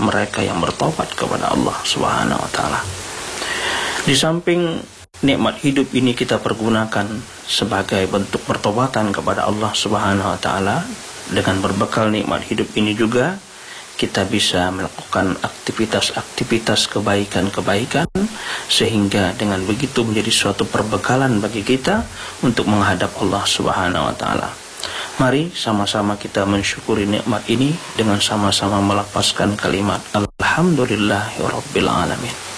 mereka yang bertobat kepada Allah Subhanahu wa taala. Di samping nikmat hidup ini kita pergunakan sebagai bentuk pertobatan kepada Allah Subhanahu wa taala, dengan berbekal nikmat hidup ini juga kita bisa melakukan aktivitas-aktivitas kebaikan-kebaikan, sehingga dengan begitu menjadi suatu perbekalan bagi kita untuk menghadap Allah Subhanahu wa taala. Mari sama-sama kita mensyukuri nikmat ini dengan sama-sama melafazkan kalimat Alhamdulillahirabbil alamin.